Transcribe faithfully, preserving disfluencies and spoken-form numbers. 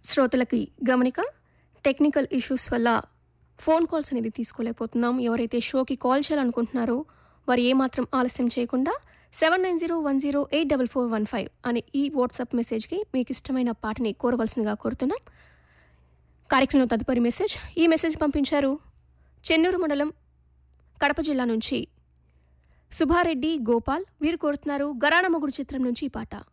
శ్రోతలకి గమనిక, technical issues వల్ల ఫోన్ కాల్స్ అనేది తీసుకోలేకపోతున్నాం. ఎవరైతే షోకి కాల్ చేయాలనుకుంటున్నారో వారు ఏమాత్రం ఆలస్యం చేయకుండా seven nine zero one zero eight double four one five అనే ఈ వాట్సాప్ మెసేజ్కి మీకు ఇష్టమైన పాటని కోరవలసిందిగా కోరుతున్నాం. కార్యక్రమంలో తదుపరి మెసేజ్, ఈ మెసేజ్ పంపించారు చెన్నూరు మండలం కడప జిల్లా నుంచి సుబ్బారెడ్డి గోపాల్. వీరు కోరుతున్నారు గరాణ మొగుడు చిత్రం నుంచి ఈ పాట.